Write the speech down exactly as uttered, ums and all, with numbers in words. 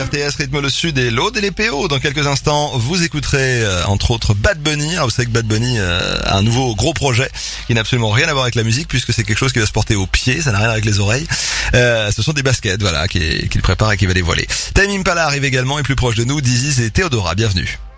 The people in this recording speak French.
R T S, rythme le sud et l'Aude et les P O. Dans quelques instants, vous écouterez euh, entre autres Bad Bunny. Alors, vous savez que Bad Bunny euh, a un nouveau gros projet qui n'a absolument rien à voir avec la musique puisque c'est quelque chose qui va se porter aux pieds, ça n'a rien avec les oreilles. Euh, ce sont des baskets, voilà, qu'il qu'il prépare et qu'il va dévoiler. Tame Impala arrive également et plus proche de nous, Dizzy et Théodora. Bienvenue.